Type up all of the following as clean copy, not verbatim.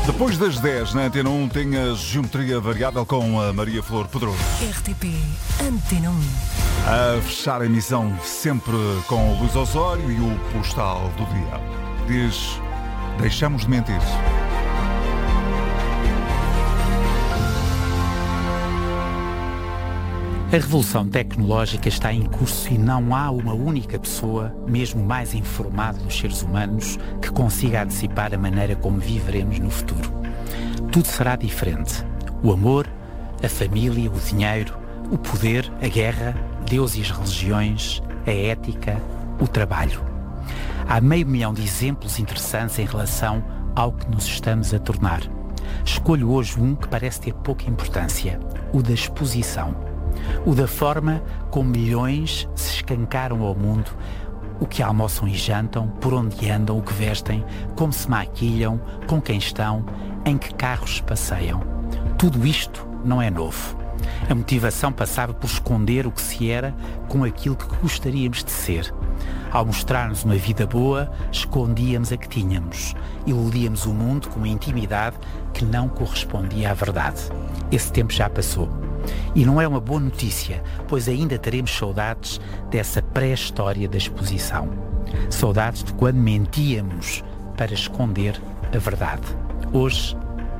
Depois das 10 na Antena 1 tem a Geometria Variável com a Maria Flor Pedroso. RTP Antena 1. A fechar a emissão sempre com o Luís Osório e o postal do dia. Diz: deixamos de mentir. A revolução tecnológica está em curso e não há uma única pessoa, mesmo mais informada dos seres humanos, que consiga antecipar a maneira como viveremos no futuro. Tudo será diferente. O amor, a família, o dinheiro, o poder, a guerra, Deus e as religiões, a ética, o trabalho. Há 500 mil de exemplos interessantes em relação ao que nos estamos a tornar. Escolho hoje um que parece ter pouca importância, o da exposição. O da forma como milhões se escancaram ao mundo, o que almoçam e jantam, por onde andam, o que vestem, como se maquilham, com quem estão, em que carros passeiam. Tudo isto não é novo. A motivação passava por esconder o que se era com aquilo que gostaríamos de ser. Ao mostrar-nos uma vida boa, escondíamos a que tínhamos. Iludíamos o mundo com uma intimidade que não correspondia à verdade. Esse tempo já passou. E não é uma boa notícia, pois ainda teremos saudades dessa pré-história da exposição. Saudades de quando mentíamos para esconder a verdade. Hoje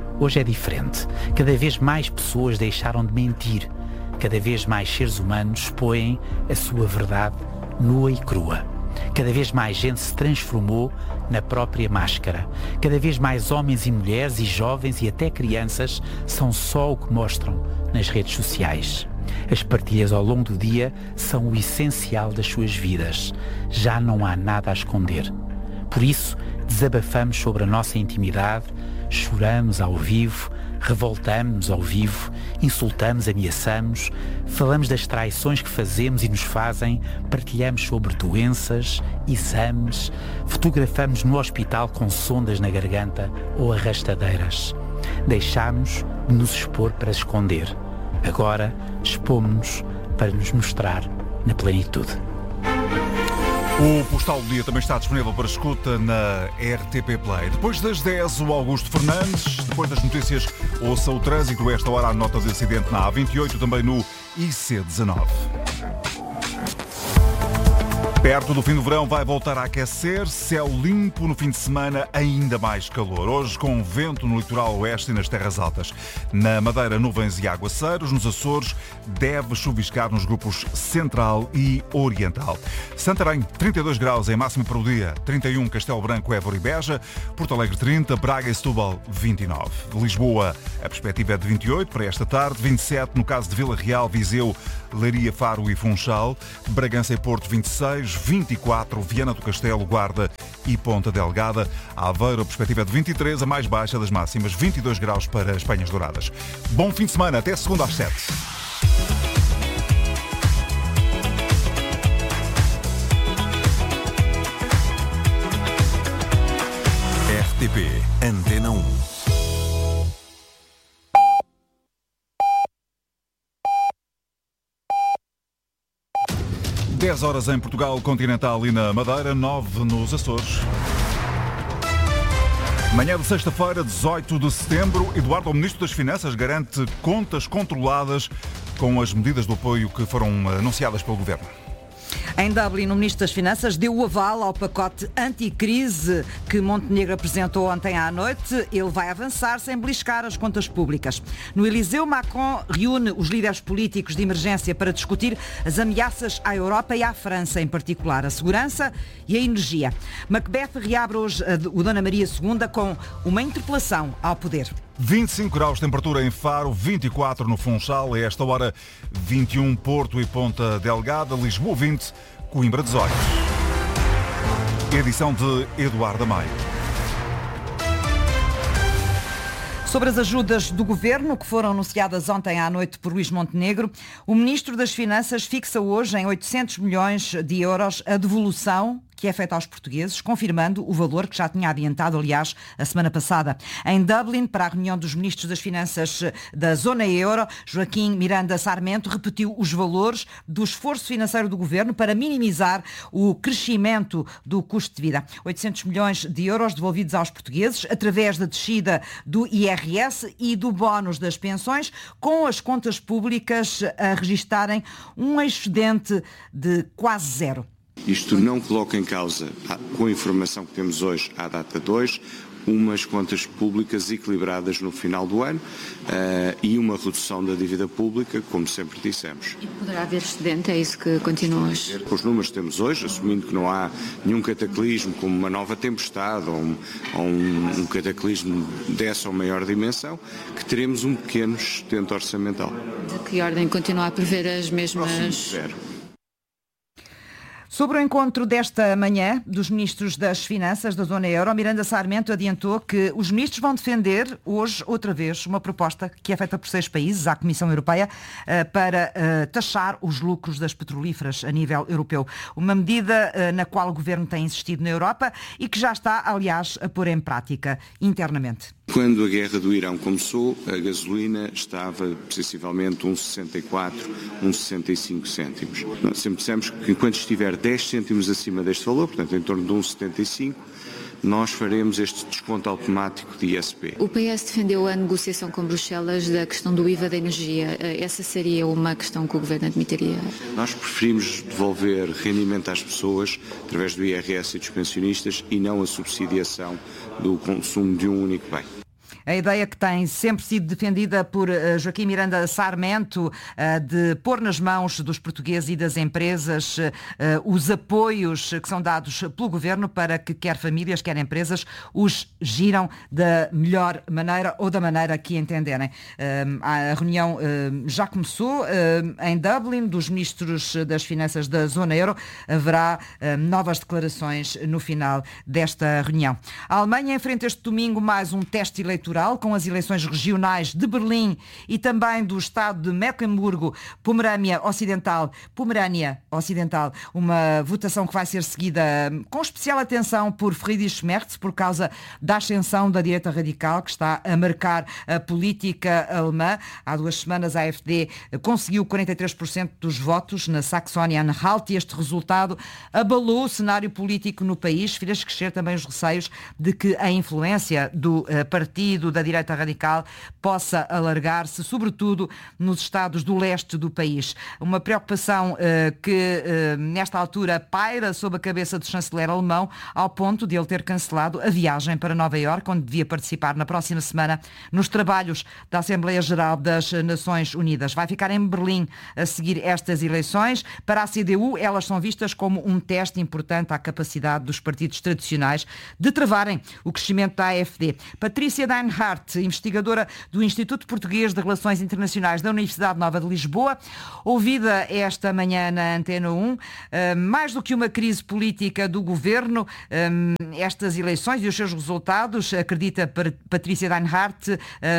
é diferente. Cada vez mais pessoas deixaram de mentir. Cada vez mais seres humanos expõem a sua verdade nua e crua. Cada vez mais gente se transformou na própria máscara. Cada vez mais homens e mulheres e jovens e até crianças são só o que mostram nas redes sociais. As partilhas ao longo do dia são o essencial das suas vidas. Já não há nada a esconder. Por isso, desabafamos sobre a nossa intimidade, choramos ao vivo, revoltamos ao vivo, insultamos, ameaçamos, falamos das traições que fazemos e nos fazem, partilhamos sobre doenças, exames, fotografamos no hospital com sondas na garganta ou arrastadeiras. Deixamos de nos expor para esconder. Agora expomos-nos para nos mostrar na plenitude. O postal do dia também está disponível para escuta na RTP Play. Depois das 10, o Augusto Fernandes. Depois das notícias, ouça o trânsito. Esta hora a nota de acidente na A28, também no IC19. Perto do fim do verão vai voltar a aquecer, céu limpo no fim de semana, ainda mais calor. Hoje com vento no litoral oeste e nas terras altas. Na Madeira, nuvens e aguaceiros. Nos Açores, deve chuviscar nos grupos central e oriental. Santarém, 32 graus em máximo para o dia. 31, Castelo Branco, Évora e Beja. Porto Alegre, 30. Braga e Setúbal, 29. De Lisboa, a perspectiva é de 28 para esta tarde. 27 no caso de Vila Real, Viseu, Leiria, Faro e Funchal. Bragança e Porto, 26. 24, Viana do Castelo, Guarda e Ponta Delgada. Aveiro, a perspectiva é de 23, a mais baixa das máximas, 22 graus para as Penhas Douradas. Bom fim de semana, até segunda às 7. RTP Antena 1. 10 horas em Portugal continental e na Madeira, 9 nos Açores. Manhã de sexta-feira, 18 de setembro, Eduardo, o Ministro das Finanças, garante contas controladas com as medidas de apoio que foram anunciadas pelo Governo. Em Dublin, o Ministro das Finanças deu o aval ao pacote anticrise que Montenegro apresentou ontem à noite. Ele vai avançar sem beliscar as contas públicas. No Eliseu, Macron reúne os líderes políticos de emergência para discutir as ameaças à Europa e à França, em particular a segurança e a energia. Macbeth reabre hoje o Dona Maria II com uma interpelação ao poder. 25 graus de temperatura em Faro, 24 no Funchal, a esta hora 21 Porto e Ponta Delgada, Lisboa 20, Coimbra 18. Edição de Eduardo Maio. Sobre as ajudas do Governo, que foram anunciadas ontem à noite por Luís Montenegro, o Ministro das Finanças fixa hoje em 800 milhões de euros a devolução que é feita aos portugueses, confirmando o valor que já tinha adiantado, aliás, a semana passada. Em Dublin, para a reunião dos ministros das Finanças da Zona Euro, Joaquim Miranda Sarmento repetiu os valores do esforço financeiro do governo para minimizar o crescimento do custo de vida. 800 milhões de euros devolvidos aos portugueses através da descida do IRS e do bónus das pensões, com as contas públicas a registarem um excedente de quase zero. Isto não coloca em causa, com a informação que temos hoje à data 2, umas contas públicas equilibradas no final do ano e uma redução da dívida pública, como sempre dissemos. E poderá haver excedente, é isso que continua hoje? Com os números que temos hoje, assumindo que não há nenhum cataclismo como uma nova tempestade ou um cataclismo dessa ou maior dimensão, que teremos um pequeno excedente orçamental. De que ordem continua a prever as mesmas? Próximo de zero. Sobre o encontro desta manhã dos ministros das Finanças da Zona Euro, Miranda Sarmento adiantou que os ministros vão defender hoje, outra vez, uma proposta que é feita por 6 países à Comissão Europeia para taxar os lucros das petrolíferas a nível europeu. Uma medida na qual o Governo tem insistido na Europa e que já está, aliás, a pôr em prática internamente. Quando a guerra do Irão começou, a gasolina estava sensivelmente 1,64, 1,65 cêntimos. Nós sempre dissemos que enquanto estiver 10 cêntimos acima deste valor, portanto em torno de 1,75, nós faremos este desconto automático de ISP. O PS defendeu a negociação com Bruxelas da questão do IVA da energia. Essa seria uma questão que o Governo admitiria? Nós preferimos devolver rendimento às pessoas através do IRS e dos pensionistas e não a subsidiação do consumo de um único bem. A ideia que tem sempre sido defendida por Joaquim Miranda Sarmento de pôr nas mãos dos portugueses e das empresas os apoios que são dados pelo Governo para que quer famílias, quer empresas, os giram da melhor maneira ou da maneira que entenderem. A reunião já começou em Dublin dos ministros das Finanças da Zona Euro. Haverá novas declarações no final desta reunião. A Alemanha enfrenta este domingo mais um teste eleitoral com as eleições regionais de Berlim e também do estado de Mecklemburgo-Pomerânia Ocidental, uma votação que vai ser seguida com especial atenção por Friedrich Merz por causa da ascensão da direita radical que está a marcar a política alemã. Há 2 semanas a AfD conseguiu 43% dos votos na Saxónia-Anhalt e este resultado abalou o cenário político no país, fez crescer também os receios de que a influência do partido da direita radical possa alargar-se, sobretudo nos estados do leste do país. Uma preocupação que nesta altura paira sob a cabeça do chanceler alemão, ao ponto de ele ter cancelado a viagem para Nova Iorque, onde devia participar na próxima semana nos trabalhos da Assembleia Geral das Nações Unidas. Vai ficar em Berlim a seguir estas eleições. Para a CDU, elas são vistas como um teste importante à capacidade dos partidos tradicionais de travarem o crescimento da AfD. Patrícia Deinhardt, investigadora do Instituto Português de Relações Internacionais da Universidade Nova de Lisboa, ouvida esta manhã na Antena 1, mais do que uma crise política do governo, estas eleições e os seus resultados, acredita Patrícia Deinhardt,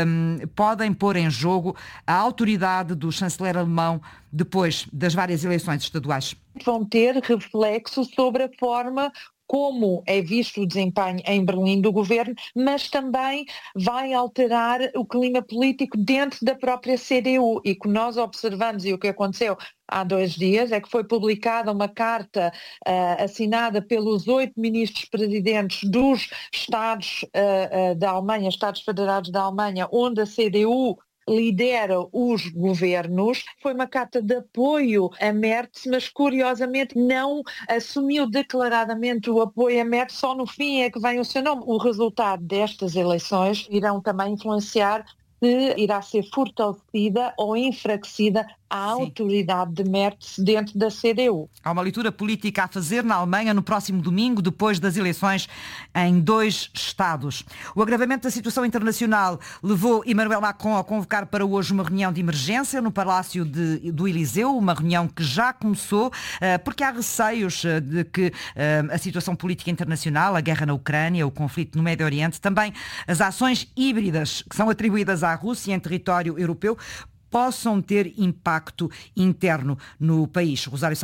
podem pôr em jogo a autoridade do chanceler alemão depois das várias eleições estaduais. Vão ter reflexo sobre a forma como é visto o desempenho em Berlim do governo, mas também vai alterar o clima político dentro da própria CDU. E que nós observamos, e o que aconteceu há 2 dias, é que foi publicada uma carta assinada pelos 8 ministros-presidentes dos Estados da Alemanha, Estados Federados da Alemanha, onde a CDU lidera os governos. Foi uma carta de apoio a Merz, mas curiosamente não assumiu declaradamente o apoio a Merz, só no fim é que vem o seu nome. O resultado destas eleições irão também influenciar se irá ser fortalecida ou enfraquecida a autoridade de Merz dentro da CDU. Há uma leitura política a fazer na Alemanha no próximo domingo, depois das eleições em 2 estados. O agravamento da situação internacional levou Emmanuel Macron a convocar para hoje uma reunião de emergência no Palácio do Eliseu, uma reunião que já começou, porque há receios de que a situação política internacional, a guerra na Ucrânia, o conflito no Médio Oriente, também as ações híbridas que são atribuídas à Rússia em território europeu, possam ter impacto interno no país. Rosário Salgueiro.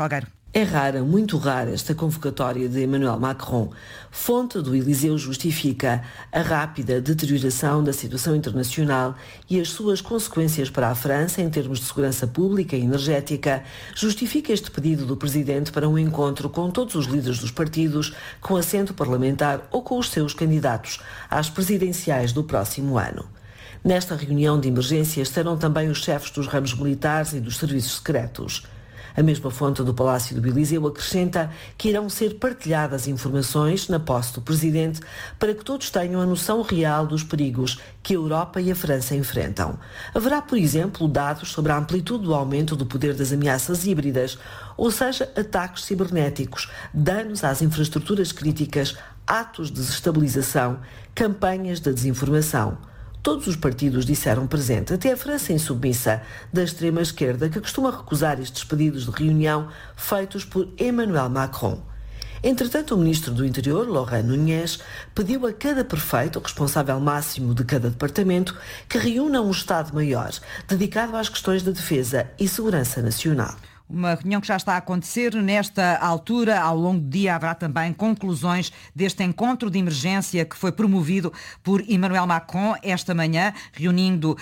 É rara, muito rara, esta convocatória de Emmanuel Macron. Fonte do Eliseu justifica a rápida deterioração da situação internacional e as suas consequências para a França em termos de segurança pública e energética. Justifica este pedido do Presidente para um encontro com todos os líderes dos partidos, com assento parlamentar ou com os seus candidatos às presidenciais do próximo ano. Nesta reunião de emergência estarão também os chefes dos ramos militares e dos serviços secretos. A mesma fonte do Palácio do Eliseu acrescenta que irão ser partilhadas informações na posse do Presidente para que todos tenham a noção real dos perigos que a Europa e a França enfrentam. Haverá, por exemplo, dados sobre a amplitude do aumento do poder das ameaças híbridas, ou seja, ataques cibernéticos, danos às infraestruturas críticas, atos de desestabilização, campanhas de desinformação. Todos os partidos disseram presente, até a França insubmissa da extrema-esquerda, que costuma recusar estes pedidos de reunião feitos por Emmanuel Macron. Entretanto, o ministro do Interior, Laurent Nunez, pediu a cada prefeito, o responsável máximo de cada departamento, que reúna um Estado-Maior dedicado às questões de defesa e segurança nacional. Uma reunião que já está a acontecer. Nesta altura, ao longo do dia, haverá também conclusões deste encontro de emergência que foi promovido por Emmanuel Macron esta manhã, reunindo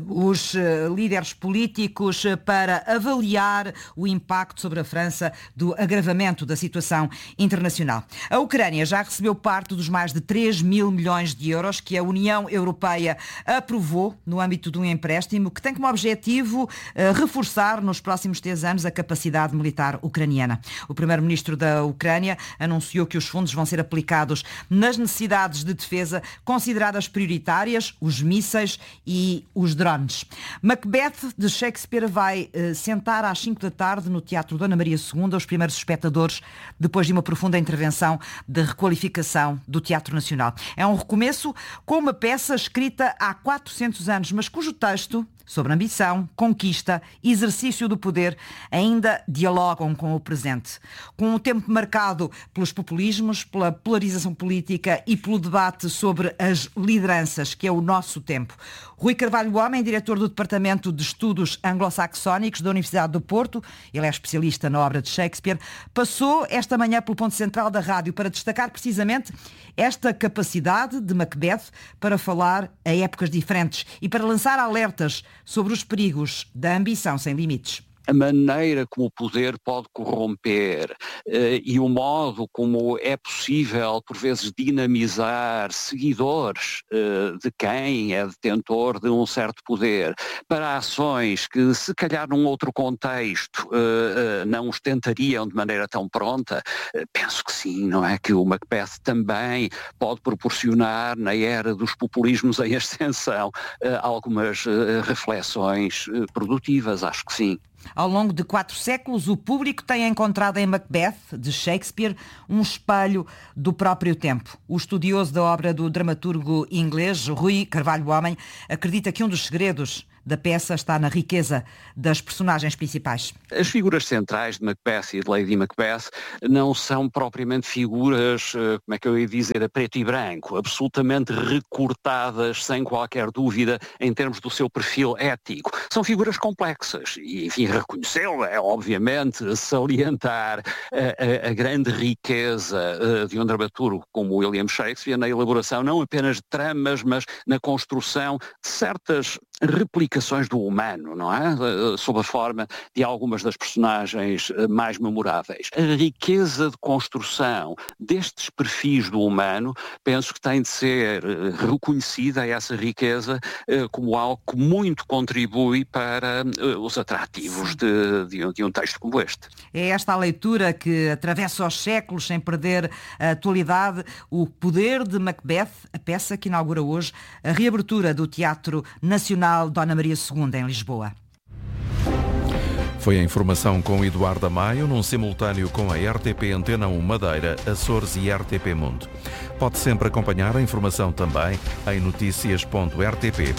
os líderes políticos para avaliar o impacto sobre a França do agravamento da situação internacional. A Ucrânia já recebeu parte dos mais de 3 mil milhões de euros que a União Europeia aprovou no âmbito de um empréstimo que tem como objetivo reforçar nos próximos 3 anos a capacidade militar ucraniana. O primeiro-ministro da Ucrânia anunciou que os fundos vão ser aplicados nas necessidades de defesa consideradas prioritárias, os mísseis e os drones. Macbeth, de Shakespeare, vai sentar às 5 da tarde no Teatro Dona Maria II os primeiros espectadores, depois de uma profunda intervenção de requalificação do Teatro Nacional. É um recomeço com uma peça escrita há 400 anos, mas cujo texto sobre ambição, conquista e exercício do poder ainda dialogam com o presente. Com o tempo marcado pelos populismos, pela polarização política e pelo debate sobre as lideranças, que é o nosso tempo. Rui Carvalho Homem, diretor do Departamento de Estudos Anglo-Saxónicos da Universidade do Porto, ele é especialista na obra de Shakespeare, passou esta manhã pelo ponto central da rádio para destacar precisamente esta capacidade de Macbeth para falar a épocas diferentes e para lançar alertas sobre os perigos da ambição sem limites. A maneira como o poder pode corromper e o modo como é possível, por vezes, dinamizar seguidores de quem é detentor de um certo poder para ações que, se calhar num outro contexto, não os tentariam de maneira tão pronta, penso que sim, não é? Que o Macbeth também pode proporcionar, na era dos populismos em ascensão, algumas reflexões produtivas, acho que sim. Ao longo de 4 séculos, o público tem encontrado em Macbeth, de Shakespeare, um espelho do próprio tempo. O estudioso da obra do dramaturgo inglês, Rui Carvalho Homem, acredita que um dos segredos da peça está na riqueza das personagens principais. As figuras centrais de Macbeth e de Lady Macbeth não são propriamente figuras, como é que eu ia dizer, a preto e branco, absolutamente recortadas, sem qualquer dúvida, em termos do seu perfil ético. São figuras complexas e, enfim, reconhecê-lo é, obviamente, salientar a grande riqueza de um dramaturgo como William Shakespeare na elaboração não apenas de tramas, mas na construção de certas replicações do humano, não é? Sob a forma de algumas das personagens mais memoráveis. A riqueza de construção destes perfis do humano, penso que tem de ser reconhecida essa riqueza como algo que muito contribui para os atrativos de um texto como este. É esta a leitura que atravessa os séculos sem perder a atualidade, o poder de Macbeth, a peça que inaugura hoje a reabertura do Teatro Nacional Dona Maria II, em Lisboa. Foi a informação com Eduardo Amaio, num simultâneo com a RTP Antena 1 Madeira, Açores e RTP Mundo. Pode sempre acompanhar a informação também em noticias.rtp.pt.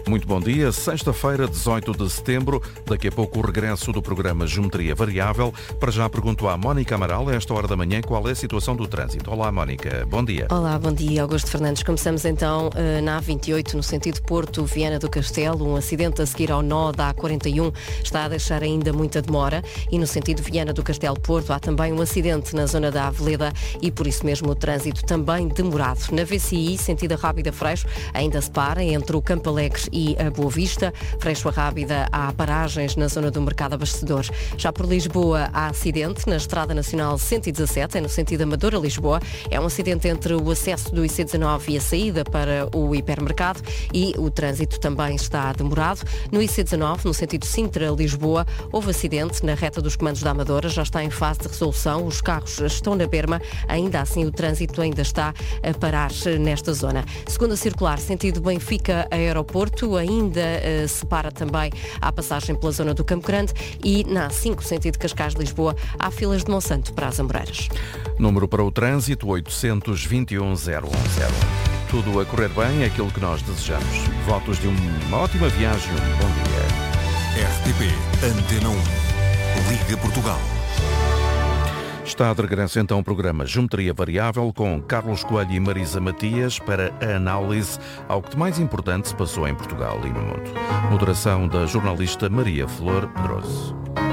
Muito bom dia, sexta-feira, 18 de setembro. Daqui a pouco o regresso do programa Geometria Variável. Para já pergunto à Mónica Amaral, a esta hora da manhã, qual é a situação do trânsito. Olá, Mónica, bom dia. Olá, bom dia, Augusto Fernandes. Começamos então na A28, no sentido Porto-Viana do Castelo. Um acidente a seguir ao nó da A41 está a deixar ainda muita demora. E no sentido Viana do Castelo-Porto há também um acidente na zona da Aveleda e por isso mesmo o trânsito também demorado. Na VCI, sentido Rábida Freixo, ainda se para entre o Campo Alegre e a Boa Vista. Freixo a Rábida há paragens na zona do Mercado Abastecedor. Já por Lisboa há acidente na Estrada Nacional 117, é no sentido Amadora-Lisboa. É um acidente entre o acesso do IC19 e a saída para o hipermercado e o trânsito também está demorado. No IC19, no sentido Sintra-Lisboa, houve acidente na reta dos comandos da Amadora, já está em fase de resolução, os carros estão na berma, ainda assim o trânsito ainda está a parar nesta zona. Segunda circular, sentido Benfica-Aeroporto, ainda se para também à passagem pela zona do Campo Grande e na A5, sentido Cascais-Lisboa, há filas de Monsanto para as Amoreiras. Número para o trânsito, 821-010. Tudo a correr bem é aquilo que nós desejamos. Votos de uma ótima viagem, um bom dia. RTP Antena 1, Liga Portugal. Está de regresso então o programa Geometria Variável com Carlos Coelho e Marisa Matias para a análise ao que de mais importante se passou em Portugal e no mundo. Moderação da jornalista Maria Flor Pedroso.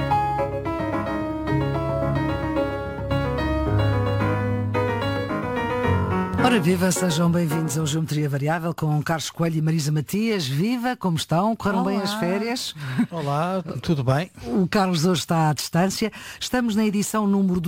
Ora viva, sejam bem-vindos ao Geometria Variável com Carlos Coelho e Marisa Matias. Viva, como estão? Correram bem as férias? Olá, tudo bem? O Carlos hoje está à distância. Estamos na edição número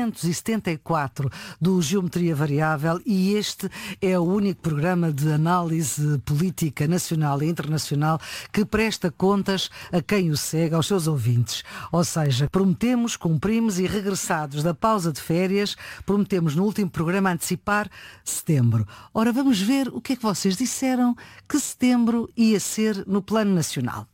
274 do Geometria Variável e este é o único programa de análise política nacional e internacional que presta contas a quem o segue, aos seus ouvintes. Ou seja, prometemos, cumprimos e regressados da pausa de férias, prometemos no último programa antecipar setembro. Ora, vamos ver o que é que vocês disseram que setembro ia ser no plano nacional.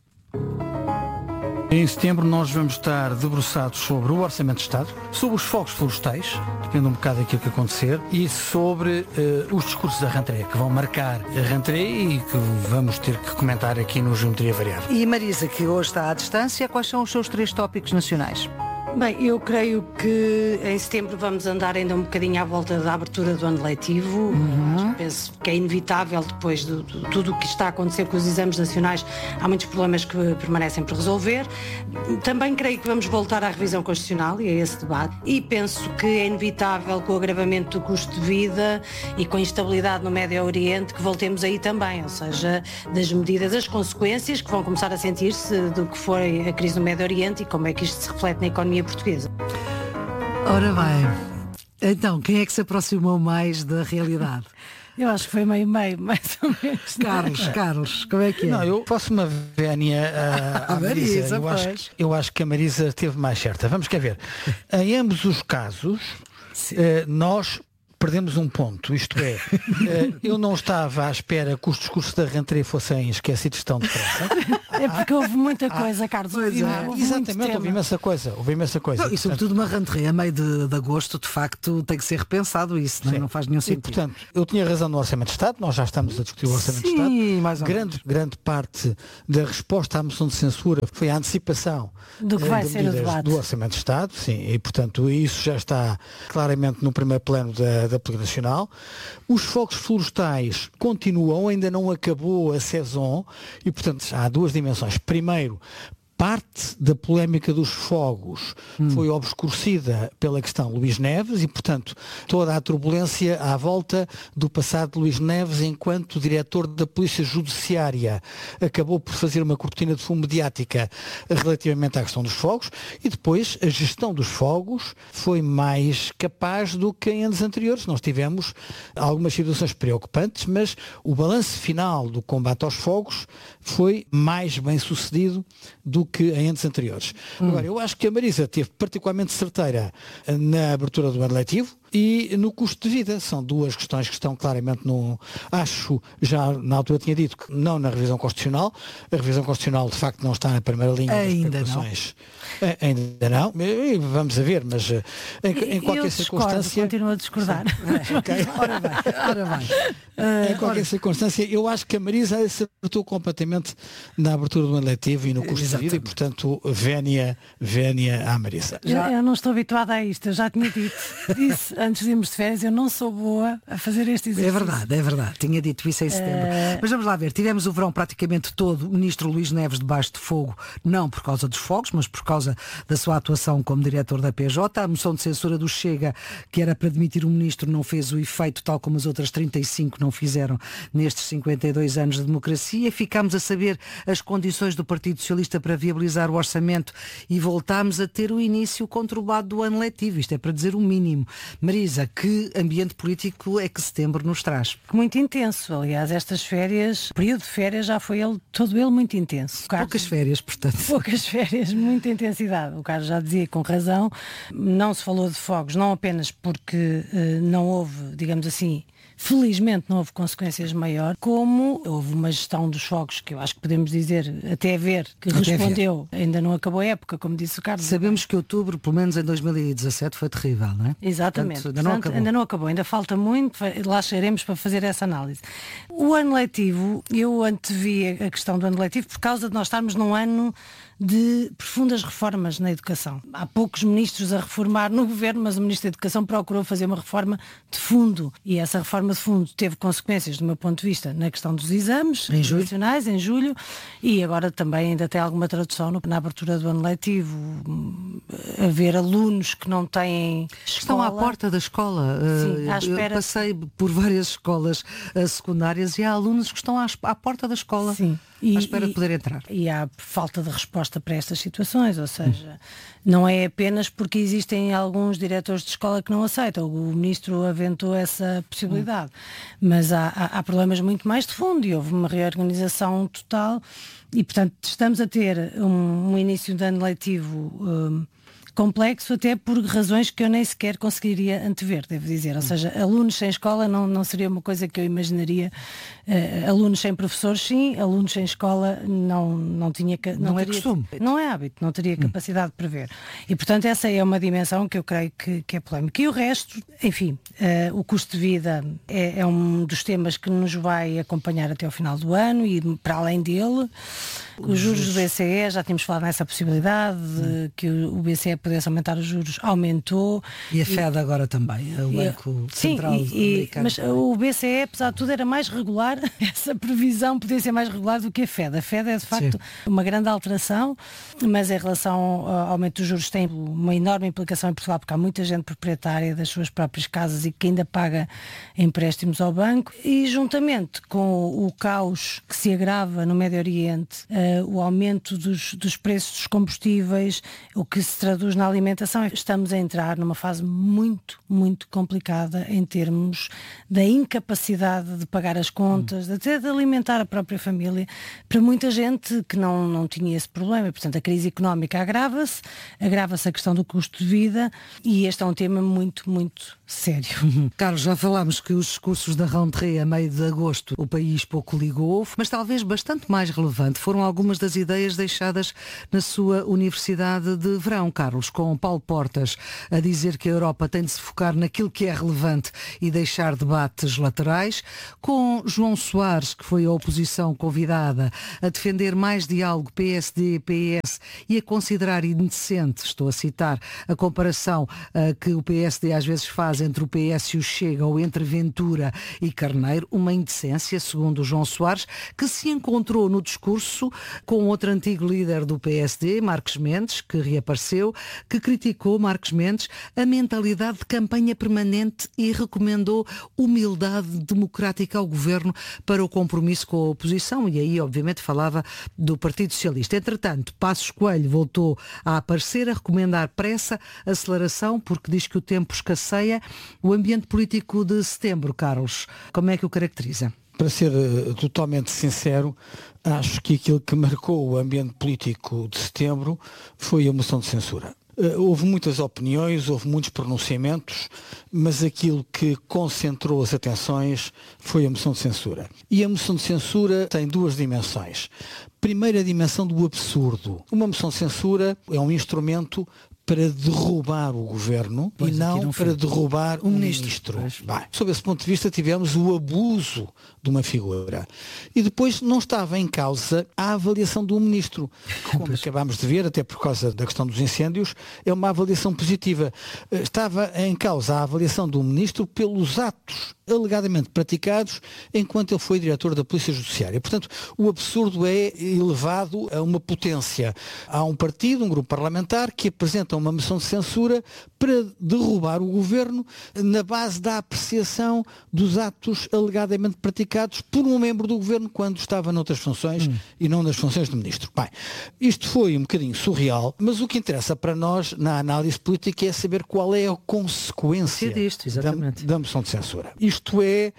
Em setembro nós vamos estar debruçados sobre o Orçamento de Estado, sobre os fogos florestais, depende um bocado daquilo que acontecer, e sobre os discursos da rentrée, que vão marcar a rentrée e que vamos ter que comentar aqui no Geometria Variável. E Marisa, que hoje está à distância, quais são os seus 3 tópicos nacionais? Bem, eu creio que em setembro vamos andar ainda um bocadinho à volta da abertura do ano letivo. Penso que é inevitável, depois de tudo o que está a acontecer com os exames nacionais, há muitos problemas que permanecem por resolver. Também creio que vamos voltar à revisão constitucional e a esse debate. E penso que é inevitável, com o agravamento do custo de vida e com a instabilidade no Médio Oriente, que voltemos aí também, ou seja, das medidas, as consequências que vão começar a sentir-se do que foi a crise no Médio Oriente e como é que isto se reflete na economia portuguesa. Ora bem, então, quem é que se aproximou mais da realidade? Eu acho que foi meio, mais ou menos. Carlos, como é que é? Não, eu faço uma vénia à Marisa. Eu acho que a Marisa esteve mais certa. Vamos cá ver. Em ambos os casos, nós perdemos um ponto, isto é, eu não estava à espera que os discursos da rentrée fossem esquecidos tão depressa. É porque houve muita coisa, Carlos. Exatamente, houve imensa coisa. Não, e sobretudo uma rentrée a meio de agosto, de facto, tem que ser repensado isso, não faz nenhum sentido. E, portanto, eu tinha razão no Orçamento de Estado, nós já estamos a discutir o Orçamento de Estado. Mais ou menos. Grande parte da resposta à moção de censura foi a antecipação do que vai ser o debate do Orçamento de Estado, sim, e portanto isso já está claramente no primeiro plano da política nacional. Os fogos florestais continuam, ainda não acabou a saison e portanto há 2 dimensões. Primeiro, parte da polémica dos fogos foi obscurecida pela questão Luís Neves e, portanto, toda a turbulência à volta do passado de Luís Neves enquanto diretor da Polícia Judiciária acabou por fazer uma cortina de fumo mediática relativamente à questão dos fogos e depois a gestão dos fogos foi mais capaz do que em anos anteriores. Nós tivemos algumas situações preocupantes, mas o balanço final do combate aos fogos foi mais bem sucedido do que em anos anteriores. Agora, eu acho que a Marisa esteve particularmente certeira na abertura do ano letivo. e no custo de vida. São duas questões que estão claramente acho, já na altura tinha dito que não na revisão constitucional. A revisão constitucional de facto não está na primeira linha das preocupações. Ainda não. Vamos a ver, mas em qualquer circunstância... Continuo a discordar. Okay. Ora bem. Em qualquer circunstância, eu acho que a Marisa acertou completamente na abertura do ano letivo e no custo de vida, e portanto, vénia à Marisa. Eu não estou habituada a isto, eu já tinha disse antes de irmos de férias, eu não sou boa a fazer este exercício. É verdade, tinha dito isso em setembro. Mas vamos lá ver, tivemos o verão praticamente todo, o ministro Luís Neves debaixo de fogo, não por causa dos fogos, mas por causa da sua atuação como diretor da PJ. A moção de censura do Chega, que era para demitir o ministro, não fez o efeito tal como as outras 35 não fizeram nestes 52 anos de democracia. Ficámos a saber as condições do Partido Socialista para viabilizar o orçamento e voltámos a ter o início conturbado do ano letivo. Isto é para dizer o mínimo. Marisa, que ambiente político é que setembro nos traz? Muito intenso. Aliás, estas férias, o período de férias já foi todo ele muito intenso. Poucas férias, portanto. Poucas férias, muita intensidade. O Carlos já dizia com razão, não se falou de fogos, não apenas porque não houve, digamos assim, felizmente não houve consequências maiores, como houve uma gestão dos fogos que eu acho que podemos dizer, até ver, que respondeu. Ainda não acabou a época, como disse o Carlos. Sabemos que outubro, pelo menos em 2017, foi terrível, não é? Exatamente. Portanto, ainda não acabou, ainda falta muito, lá chegaremos para fazer essa análise. O ano letivo, eu antevi a questão do ano letivo por causa de nós estarmos num ano de profundas reformas na educação. Há poucos ministros a reformar no governo, mas o Ministro da Educação procurou fazer uma reforma de fundo. E essa reforma de fundo teve consequências, do meu ponto de vista, na questão dos exames nacionais, em julho, e agora também ainda tem alguma tradução na abertura do ano letivo. Haver alunos que não têm escola. Estão à porta da escola. Sim, à espera. Eu passei por várias escolas secundárias e há alunos que estão à porta da escola. Sim. À espera de poder entrar. E há falta de resposta para estas situações, ou seja, não é apenas porque existem alguns diretores de escola que não aceitam. O Ministro aventou essa possibilidade, mas há problemas muito mais de fundo e houve uma reorganização total e, portanto, estamos a ter um início de ano letivo complexo, até por razões que eu nem sequer conseguiria antever, devo dizer. Ou seja, alunos sem escola não seria uma coisa que eu imaginaria. Alunos sem professores, sim. Alunos sem escola não tinha... Não é costume. Não é hábito, não teria capacidade de prever. E, portanto, essa é uma dimensão que eu creio que é polémica. E o resto, enfim, o custo de vida é um dos temas que nos vai acompanhar até ao final do ano e para além dele. Os juros do BCE, já tínhamos falado nessa possibilidade, de que o BCE pudesse aumentar os juros, aumentou. E a Fed agora também, o Banco Central americano. Mas o BCE, apesar de tudo, era mais regular, essa previsão podia ser mais regular do que a Fed. A Fed é, de facto, uma grande alteração, mas em relação ao aumento dos juros tem uma enorme implicação em Portugal, porque há muita gente proprietária das suas próprias casas e que ainda paga empréstimos ao banco. E, juntamente com o caos que se agrava no Médio Oriente, o aumento dos preços dos combustíveis, o que se traduz na alimentação, estamos a entrar numa fase muito, muito complicada em termos da incapacidade de pagar as contas, até de alimentar a própria família, para muita gente que não tinha esse problema. E, portanto, a crise económica agrava-se a questão do custo de vida e este é um tema muito, muito sério. Carlos, já falámos que os discursos da rentrée a meio de agosto o país pouco ligou, mas talvez bastante mais relevante foram algumas das ideias deixadas na sua Universidade de Verão, Carlos, com Paulo Portas a dizer que a Europa tem de se focar naquilo que é relevante e deixar debates laterais, com João Soares, que foi a oposição convidada, a defender mais diálogo PSD-PS e a considerar indecente, estou a citar, a comparação que o PSD às vezes faz entre o PS e o Chega ou entre Ventura e Carneiro, uma indecência, segundo o João Soares, que se encontrou no discurso com outro antigo líder do PSD, Marcos Mendes, que reapareceu, que criticou, Marcos Mendes, a mentalidade de campanha permanente e recomendou humildade democrática ao governo para o compromisso com a oposição, e aí obviamente falava do Partido Socialista. Entretanto, Passos Coelho voltou a aparecer, a recomendar pressa, aceleração, porque diz que o tempo escasseia. O ambiente político de setembro, Carlos, como é que o caracteriza? Para ser totalmente sincero, acho que aquilo que marcou o ambiente político de setembro foi a moção de censura. Houve muitas opiniões, houve muitos pronunciamentos, mas aquilo que concentrou as atenções foi a moção de censura. E a moção de censura tem duas dimensões. Primeira dimensão do absurdo. Uma moção de censura é um instrumento para derrubar o governo e não para derrubar um ministro. Sob esse ponto de vista, tivemos o abuso de uma figura. E depois não estava em causa a avaliação do ministro, que, como acabámos de ver, até por causa da questão dos incêndios, é uma avaliação positiva. Estava em causa a avaliação do ministro pelos atos alegadamente praticados enquanto ele foi diretor da Polícia Judiciária. Portanto, o absurdo é elevado a uma potência. Há um partido, um grupo parlamentar, que apresenta uma moção de censura para derrubar o governo na base da apreciação dos atos alegadamente praticados por um membro do governo quando estava noutras funções e não nas funções de ministro. Bem, isto foi um bocadinho surreal, mas o que interessa para nós na análise política é saber qual é a consequência da moção de censura. Isto é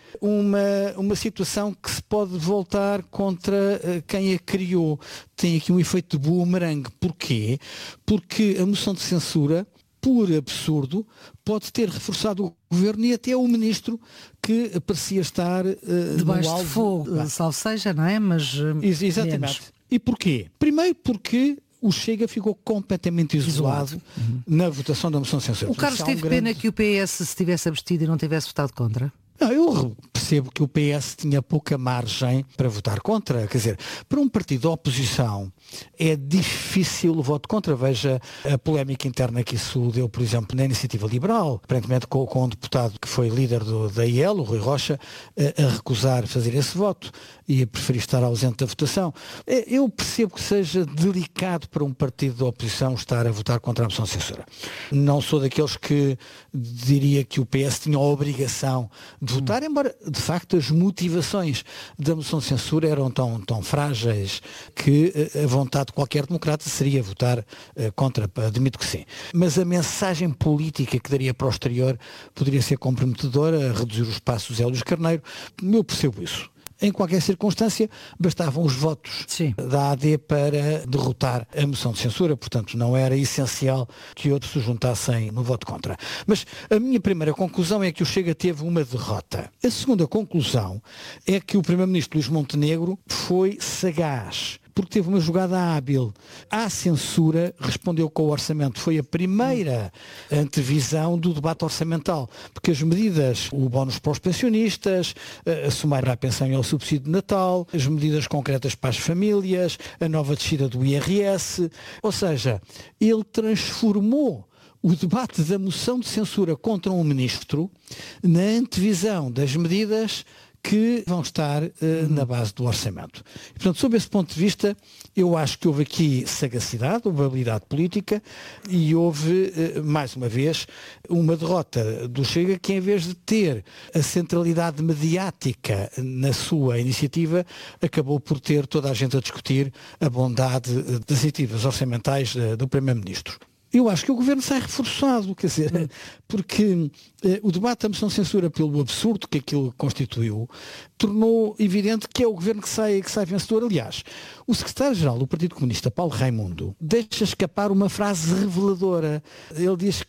uma situação que se pode voltar contra quem a criou. Tem aqui um efeito de boomerang. Porquê? Porque a moção de censura, por absurdo, pode ter reforçado o governo e até o ministro que parecia estar debaixo de fogo, salvo seja, não é? Mas exatamente. Menos. E porquê? Primeiro porque o Chega ficou completamente isolado na votação da moção de censura. O Carlos teve pena que o PS se tivesse abstido e não tivesse votado contra? Não, eu percebo que o PS tinha pouca margem para votar contra. Quer dizer, para um partido de oposição é difícil o voto contra. Veja a polémica interna que isso deu, por exemplo, na Iniciativa Liberal, aparentemente com um deputado que foi líder da IEL, o Rui Rocha, a recusar fazer esse voto e a preferir estar ausente da votação. Eu percebo que seja delicado para um partido de oposição estar a votar contra a moção de censura. Não sou daqueles que diria que o PS tinha a obrigação de votar, embora de facto as motivações da moção de censura eram tão frágeis que a vontade de qualquer democrata seria votar contra, admito que sim. Mas a mensagem política que daria para o exterior poderia ser comprometedora, a reduzir os passos Zé Luís Carneiro. Eu percebo isso. Em qualquer circunstância, bastavam os votos da AD para derrotar a moção de censura, portanto não era essencial que outros se juntassem no voto contra. Mas a minha primeira conclusão é que o Chega teve uma derrota. A segunda conclusão é que o Primeiro-Ministro Luís Montenegro foi sagaz, porque teve uma jogada hábil. À censura respondeu com o orçamento. Foi a primeira antevisão do debate orçamental, porque as medidas, o bónus para os pensionistas, a somar à pensão e ao subsídio de Natal, as medidas concretas para as famílias, a nova descida do IRS, ou seja, ele transformou o debate da moção de censura contra um ministro na antevisão das medidas que vão estar na base do orçamento. E, portanto, sob esse ponto de vista, eu acho que houve aqui sagacidade, houve habilidade política e houve, mais uma vez, uma derrota do Chega que, em vez de ter a centralidade mediática na sua iniciativa, acabou por ter toda a gente a discutir a bondade das iniciativas orçamentais do Primeiro-Ministro. Eu acho que o governo sai reforçado, quer dizer, porque o debate da moção de censura, pelo absurdo que aquilo constituiu, tornou evidente que é o governo que sai vencedor. Aliás, o secretário-geral do Partido Comunista, Paulo Raimundo, deixa escapar uma frase reveladora. Ele diz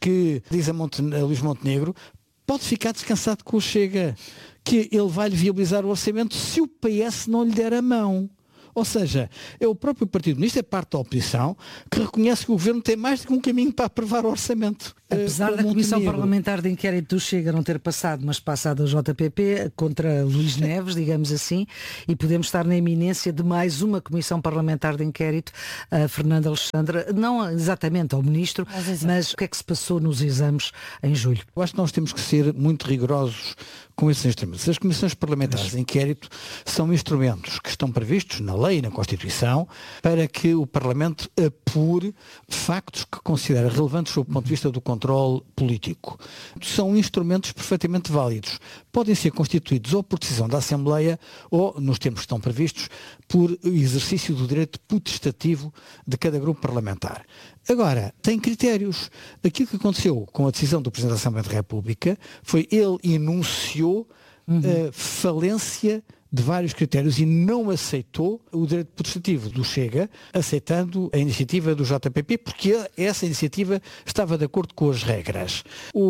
a Luís Montenegro, pode ficar descansado com o Chega, que ele vai-lhe viabilizar o orçamento se o PS não lhe der a mão. Ou seja, é o próprio Partido Comunista, é parte da oposição, que reconhece que o Governo tem mais do que um caminho para aprovar o orçamento. Apesar da Comissão Parlamentar de Inquérito do Chega não ter passado, mas passado a JPP contra Luís Neves, digamos assim, e podemos estar na iminência de mais uma Comissão Parlamentar de Inquérito, a Fernanda Alexandra, não exatamente ao Ministro, mas o que é que se passou nos exames em julho? Eu acho que nós temos que ser muito rigorosos com esses instrumentos. As comissões parlamentares de inquérito são instrumentos que estão previstos na lei e na Constituição para que o Parlamento apure factos que considera relevantes sob o ponto de vista do controle político. São instrumentos perfeitamente válidos. Podem ser constituídos ou por decisão da Assembleia ou, nos termos que estão previstos, por exercício do direito potestativo de cada grupo parlamentar. Agora, tem critérios. Aquilo que aconteceu com a decisão do Presidente da Assembleia da República foi ele enunciou a falência de vários critérios e não aceitou o direito protestativo do Chega, aceitando a iniciativa do JPP, porque essa iniciativa estava de acordo com as regras.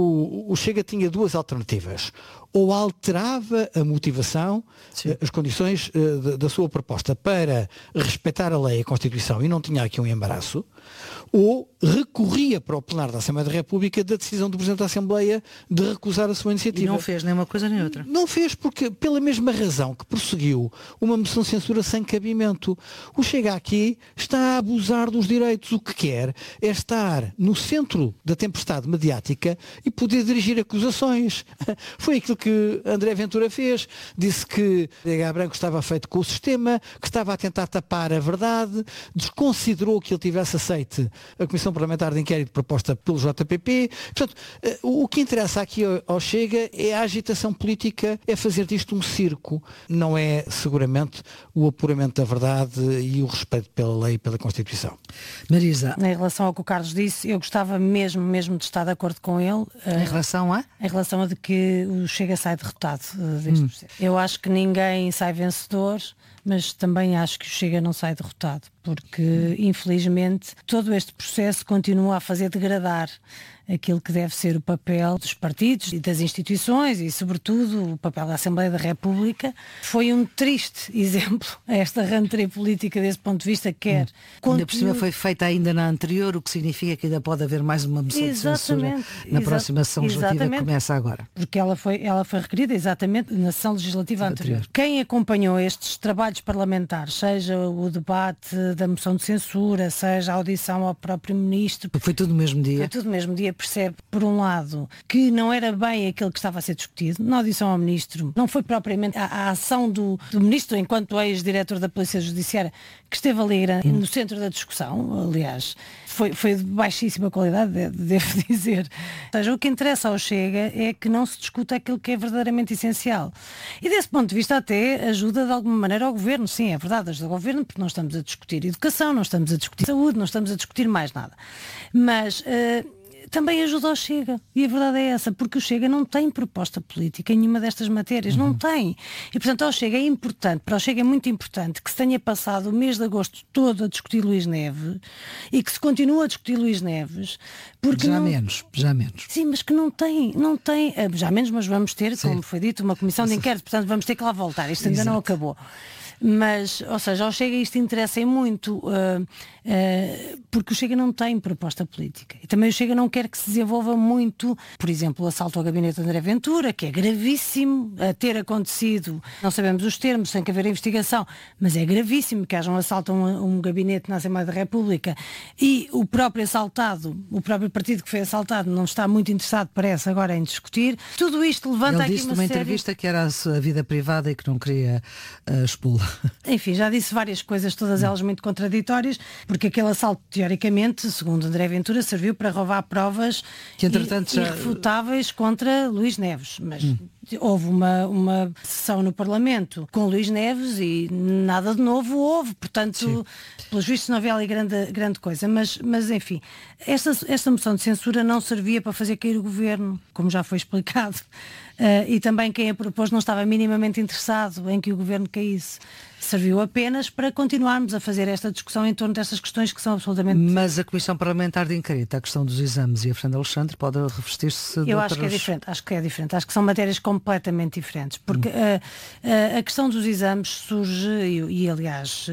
O Chega tinha duas alternativas. Ou alterava a motivação, as condições da sua proposta para respeitar a lei e a Constituição, e não tinha aqui um embaraço, ou recorria para o plenário da Assembleia da República da decisão do Presidente da Assembleia de recusar a sua iniciativa. E não fez nem uma coisa nem outra. Não fez porque, pela mesma razão que prosseguiu uma moção de censura sem cabimento, o Chega aqui está a abusar dos direitos. O que quer é estar no centro da tempestade mediática e poder dirigir acusações. Foi aquilo que André Ventura fez. Disse que H. Branco estava feito com o sistema, que estava a tentar tapar a verdade, desconsiderou que ele tivesse aceite a Comissão Parlamentar de Inquérito proposta pelo JPP. Portanto, o que interessa aqui ao Chega é a agitação política, é fazer disto um circo. Não é, seguramente, o apuramento da verdade e o respeito pela lei e pela Constituição. Marisa. Em relação ao que o Carlos disse, eu gostava mesmo de estar de acordo com ele. Em relação a? Em relação a de que o Chega sai derrotado deste processo. Eu acho que ninguém sai vencedor, mas também acho que o Chega não sai derrotado, porque, infelizmente, todo este processo continua a fazer degradar aquilo que deve ser o papel dos partidos e das instituições e, sobretudo, o papel da Assembleia da República. Foi um triste exemplo a esta rentrée política desse ponto de vista, quer... Ainda por cima foi feita ainda na anterior, o que significa que ainda pode haver mais uma moção de censura na próxima sessão legislativa que começa agora. Porque ela foi requerida exatamente na sessão legislativa anterior. Quem acompanhou estes trabalhos parlamentares, seja o debate da moção de censura, seja a audição ao próprio Ministro... Foi tudo no mesmo dia. Foi tudo no mesmo dia. Percebe, por um lado, que não era bem aquilo que estava a ser discutido. Na audição ao Ministro, não foi propriamente a ação do Ministro, enquanto ex-diretor da Polícia Judiciária, que esteve ali no centro da discussão. Aliás, foi de baixíssima qualidade, devo dizer. Ou seja, o que interessa ao Chega é que não se discuta aquilo que é verdadeiramente essencial. E desse ponto de vista até ajuda de alguma maneira ao Governo. Sim, é verdade, ajuda ao Governo, porque não estamos a discutir educação, não estamos a discutir saúde, não estamos a discutir mais nada. Mas... também ajuda ao Chega. E a verdade é essa, porque o Chega não tem proposta política em nenhuma destas matérias. Não tem. E, portanto, ao Chega é importante, para o Chega é muito importante que se tenha passado o mês de agosto todo a discutir Luís Neves e que se continue a discutir Luís Neves. Porque já menos. Sim, mas que não tem, já menos, mas vamos ter, como foi dito, uma comissão de inquérito, portanto vamos ter que lá voltar. Isto ainda não acabou. Mas, ou seja, ao Chega isto interessa muito porque o Chega não tem proposta política. E também o Chega não quer que se desenvolva muito, por exemplo, o assalto ao gabinete de André Ventura, que é gravíssimo a ter acontecido, não sabemos os termos, tem que haver investigação, mas é gravíssimo que haja um assalto a um gabinete na Assembleia da República e o próprio assaltado, o próprio partido que foi assaltado não está muito interessado, parece, agora em discutir. Tudo isto levanta Ele aqui disse numa entrevista que era a sua vida privada e que não queria expô-la. Enfim, já disse várias coisas, todas elas muito contraditórias, porque aquele assalto, teoricamente, segundo André Ventura, serviu para roubar provas que, entretanto, irrefutáveis contra Luís Neves. Mas houve uma sessão no Parlamento com Luís Neves e nada de novo houve. Portanto, pelos vistos não havia ali grande coisa. Mas enfim, esta moção de censura não servia para fazer cair o Governo, como já foi explicado. E também quem a propôs não estava minimamente interessado em que o Governo caísse. Serviu apenas para continuarmos a fazer esta discussão em torno destas questões que são absolutamente... Mas a Comissão Parlamentar de Inquérito, a questão dos exames e a Fernanda Alexandre pode revestir-se de Eu acho que é diferente, acho que são matérias completamente diferentes, porque a questão dos exames surge e aliás...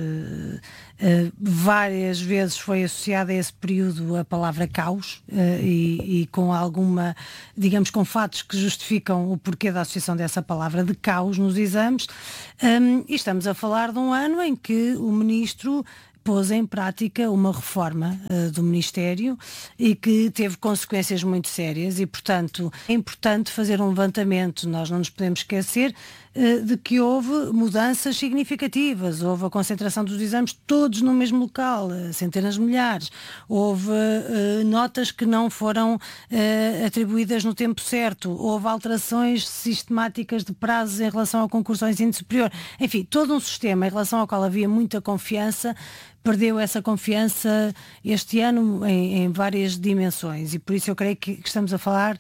várias vezes foi associada a esse período a palavra caos e com alguma, digamos, com fatos que justificam o porquê da associação dessa palavra de caos nos exames, e estamos a falar de um ano em que o Ministro pôs em prática uma reforma do Ministério e que teve consequências muito sérias e, portanto, é importante fazer um levantamento. Nós não nos podemos esquecer de que houve mudanças significativas, houve a concentração dos exames todos no mesmo local, centenas de milhares, houve notas que não foram atribuídas no tempo certo, houve alterações sistemáticas de prazos em relação ao concurso ao ensino superior, enfim, todo um sistema em relação ao qual havia muita confiança perdeu essa confiança este ano em várias dimensões, e por isso eu creio que estamos a falar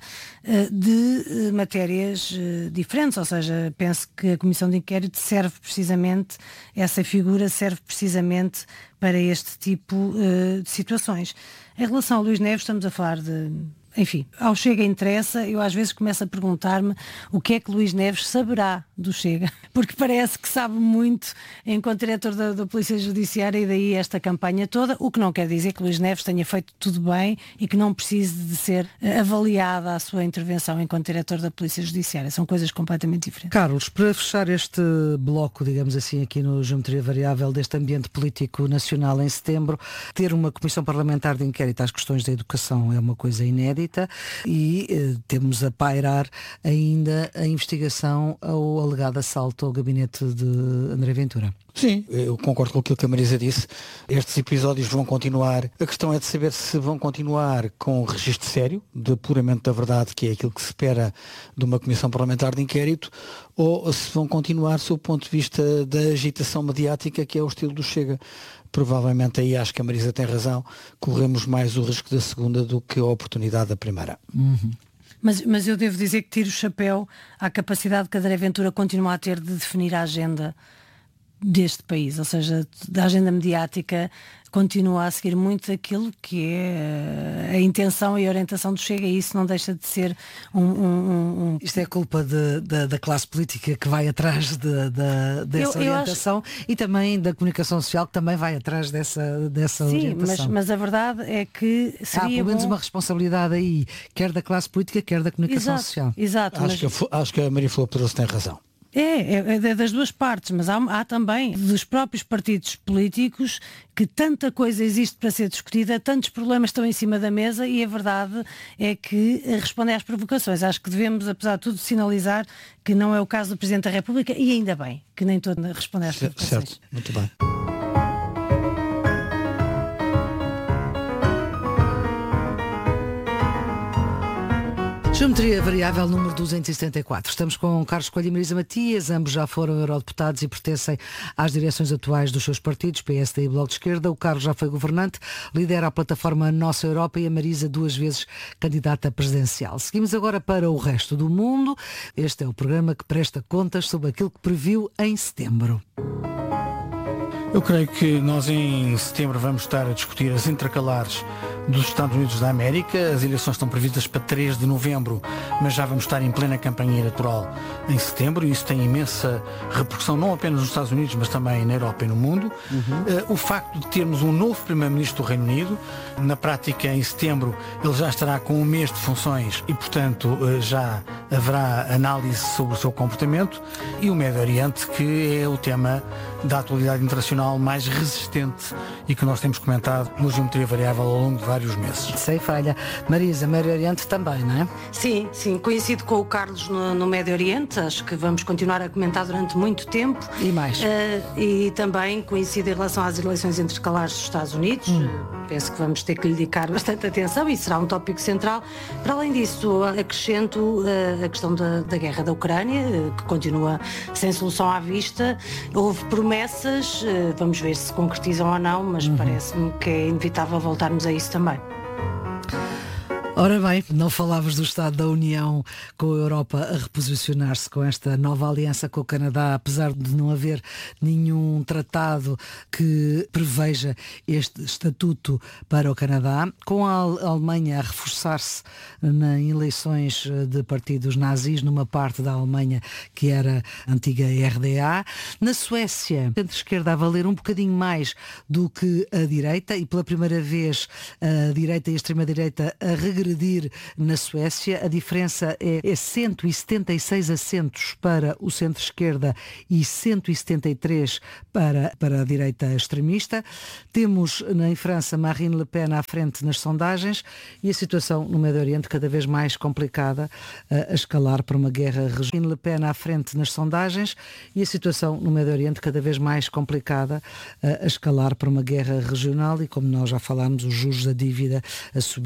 de matérias diferentes, ou seja, penso que a Comissão de Inquérito serve precisamente, essa figura serve precisamente para este tipo de situações. Em relação ao Luís Neves, estamos a falar de... Enfim, ao Chega interessa, eu às vezes começo a perguntar-me o que é que Luís Neves saberá do Chega, porque parece que sabe muito enquanto diretor da Polícia Judiciária, e daí esta campanha toda, o que não quer dizer que Luís Neves tenha feito tudo bem e que não precise de ser avaliada a sua intervenção enquanto diretor da Polícia Judiciária. São coisas completamente diferentes. Carlos, para fechar este bloco, digamos assim, aqui no Geometria Variável deste ambiente político nacional em setembro, ter uma comissão parlamentar de inquérito às questões da educação é uma coisa inédita. E temos a pairar ainda a investigação ao alegado assalto ao gabinete de André Ventura. Sim, eu concordo com aquilo que a Marisa disse. Estes episódios vão continuar. A questão é de saber se vão continuar com um registro sério, de apuramento da verdade, que é aquilo que se espera de uma comissão parlamentar de inquérito, ou se vão continuar sob o ponto de vista da agitação mediática, que é o estilo do Chega. Provavelmente aí acho que a Marisa tem razão, corremos mais o risco da segunda do que a oportunidade da primeira. Uhum. Mas eu devo dizer que tiro o chapéu à capacidade que a André Ventura continua a ter de definir a agenda deste país, ou seja, da agenda mediática, continua a seguir muito aquilo que é a intenção e a orientação do Chega, e isso não deixa de ser Isto é culpa da classe política que vai atrás dessa orientação, e também da comunicação social, que também vai atrás dessa orientação. Mas a verdade é que seria há pelo menos uma responsabilidade aí, quer da classe política, quer da comunicação social. Exato. Acho que a Maria Flor Pedroso tem razão. É das duas partes, mas há também dos próprios partidos políticos que tanta coisa existe para ser discutida, tantos problemas estão em cima da mesa, e a verdade é que respondem às provocações. Acho que devemos, apesar de tudo, sinalizar que não é o caso do Presidente da República, e ainda bem que nem todo responde às provocações. Certo, muito bem. Geometria Variável número 274. Estamos com Carlos Coelho e Marisa Matias, ambos já foram eurodeputados e pertencem às direções atuais dos seus partidos, PSD e Bloco de Esquerda. O Carlos já foi governante, lidera a plataforma Nossa Europa, e a Marisa 2 vezes candidata presidencial. Seguimos agora para o resto do mundo. Este é o programa que presta contas sobre aquilo que previu em setembro. Eu creio que nós em setembro vamos estar a discutir as intercalares dos Estados Unidos da América. As eleições estão previstas para 3 de novembro, mas já vamos estar em plena campanha eleitoral em setembro, e isso tem imensa repercussão não apenas nos Estados Unidos, mas também na Europa e no mundo. O facto de termos um novo Primeiro-Ministro do Reino Unido, na prática em setembro ele já estará com um mês de funções e, portanto, já haverá análise sobre o seu comportamento, e o Médio Oriente, que é o tema da atualidade internacional mais resistente e que nós temos comentado no Geometria Variável ao longo de vários meses. Sem falha. Marisa, Médio Oriente também, não é? Sim, coincido com o Carlos no Médio Oriente, acho que vamos continuar a comentar durante muito tempo. E mais. E também coincido em relação às eleições intercalares dos Estados Unidos. Penso que vamos ter que lhe dedicar bastante atenção e será um tópico central. Para além disso, acrescento a questão da guerra da Ucrânia, que continua sem solução à vista. Houve promessas, vamos ver se se concretizam ou não, mas parece-me que é inevitável voltarmos a isso também. Ora bem, não falavas do Estado da União, com a Europa a reposicionar-se com esta nova aliança com o Canadá, apesar de não haver nenhum tratado que preveja este estatuto para o Canadá, com a Alemanha a reforçar-se em eleições de partidos nazis numa parte da Alemanha que era a antiga RDA. Na Suécia, a centro-esquerda a valer um bocadinho mais do que a direita, e pela primeira vez a direita e a extrema-direita a regredir na Suécia. A diferença é 176 assentos para o centro-esquerda e 173 para a direita extremista. Temos em França Marine Le Pen à frente nas sondagens, e a situação no Médio Oriente cada vez mais complicada, a escalar para uma guerra regional. Marine Le Pen à frente nas sondagens, e a situação no Médio Oriente cada vez mais complicada, a escalar para uma guerra regional, e como nós já falámos, os juros da dívida a subir.